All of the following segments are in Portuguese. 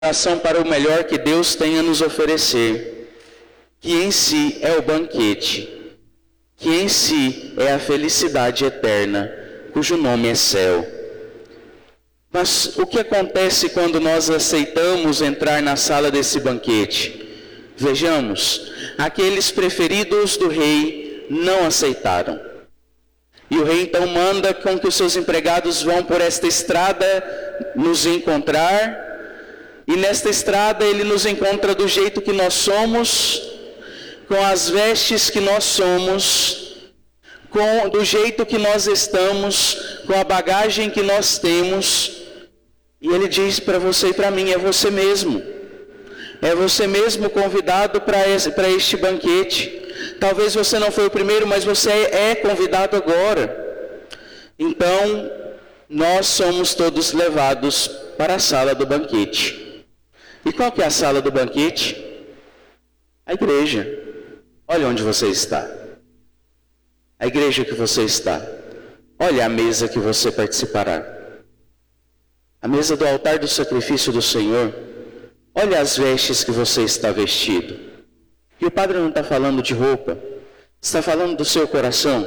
preparação para o melhor que Deus tem a nos oferecer, que em si é o banquete, que em si é a felicidade eterna, cujo nome é céu. Mas o que acontece quando nós aceitamos entrar na sala desse banquete? Vejamos, aqueles preferidos do rei não aceitaram. E o rei então manda com que os seus empregados vão por esta estrada nos encontrar. E nesta estrada ele nos encontra do jeito que nós somos, com as vestes que nós somos, do jeito que nós estamos, com a bagagem que nós temos. E ele diz para você e para mim: é você mesmo. É você mesmo convidado para este banquete. Talvez você não foi o primeiro, mas você é convidado agora. Então, nós somos todos levados para a sala do banquete. E qual que é a sala do banquete? A igreja. Olha onde você está. A igreja que você está. Olha a mesa que você participará. A mesa do altar do sacrifício do Senhor. Olha as vestes que você está vestido. E o padre não está falando de roupa. Está falando do seu coração.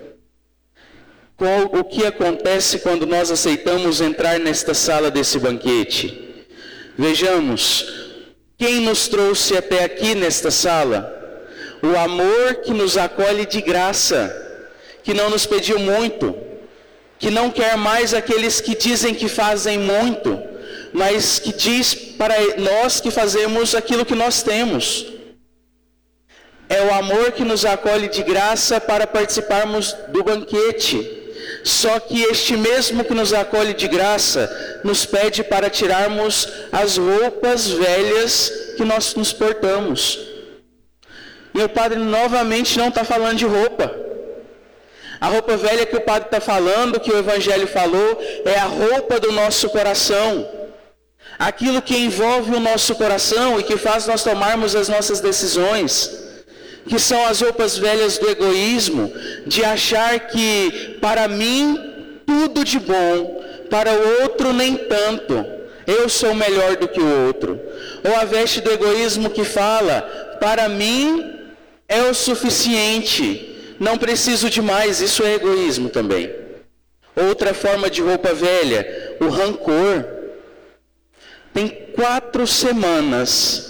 O que acontece quando nós aceitamos entrar nesta sala desse banquete? Vejamos, quem nos trouxe até aqui nesta sala? O amor que nos acolhe de graça, que não nos pediu muito, que não quer mais aqueles que dizem que fazem muito, mas que diz para nós que fazemos aquilo que nós temos. É o amor que nos acolhe de graça para participarmos do banquete. Só que este mesmo que nos acolhe de graça, nos pede para tirarmos as roupas velhas que nós nos portamos. E o padre novamente não está falando de roupa. A roupa velha que o padre está falando, que o Evangelho falou, é a roupa do nosso coração. Aquilo que envolve o nosso coração e que faz nós tomarmos as nossas decisões. Que são as roupas velhas do egoísmo, de achar que para mim tudo de bom, para o outro nem tanto, eu sou melhor do que o outro. Ou a veste do egoísmo que fala, para mim é o suficiente, não preciso de mais, isso é egoísmo também. Outra forma de roupa velha, o rancor. Tem 4 semanas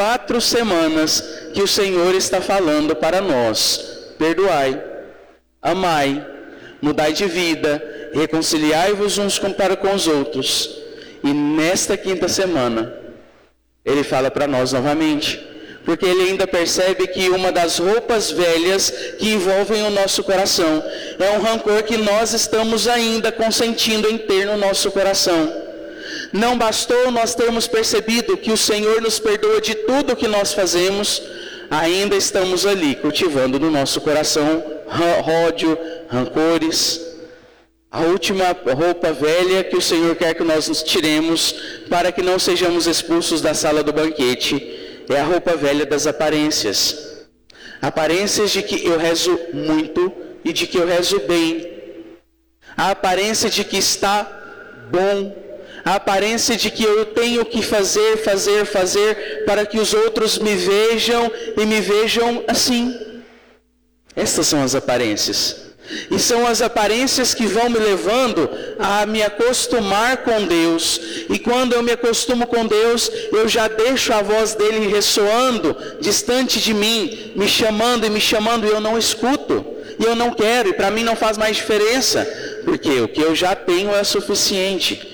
que o Senhor está falando para nós: perdoai, amai, mudai de vida, reconciliai-vos uns para com os outros. E nesta 5ª semana, Ele fala para nós novamente, porque Ele ainda percebe que uma das roupas velhas que envolvem o nosso coração é um rancor que nós estamos ainda consentindo em ter no nosso coração. Não bastou nós termos percebido que o Senhor nos perdoa de tudo o que nós fazemos, ainda estamos ali cultivando no nosso coração ódio, rancores. A última roupa velha que o Senhor quer que nós nos tiremos para que não sejamos expulsos da sala do banquete é a roupa velha das aparências. Aparências de que eu rezo muito e de que eu rezo bem. A aparência de que está bom. A aparência de que eu tenho que fazer para que os outros me vejam e me vejam assim. Essas são as aparências. E são as aparências que vão me levando a me acostumar com Deus. E quando eu me acostumo com Deus, eu já deixo a voz dele ressoando distante de mim, me chamando, e eu não escuto. E eu não quero, e para mim não faz mais diferença, porque o que eu já tenho é suficiente.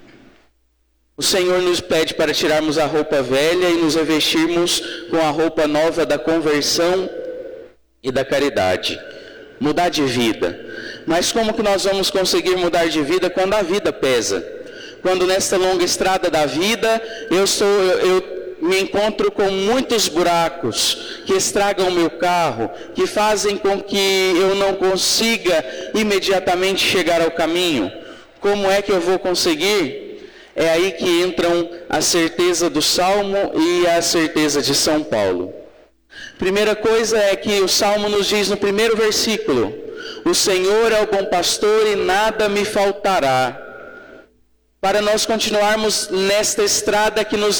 O Senhor nos pede para tirarmos a roupa velha e nos revestirmos com a roupa nova da conversão e da caridade. Mudar de vida. Mas como que nós vamos conseguir mudar de vida quando a vida pesa? Quando nesta longa estrada da vida eu me encontro com muitos buracos que estragam o meu carro, que fazem com que eu não consiga imediatamente chegar ao caminho. Como é que eu vou conseguir? É aí que entram a certeza do Salmo e a certeza de São Paulo. Primeira coisa é que o Salmo nos diz no primeiro versículo: o Senhor é o bom pastor e nada me faltará. para nós continuarmos nesta estrada que nos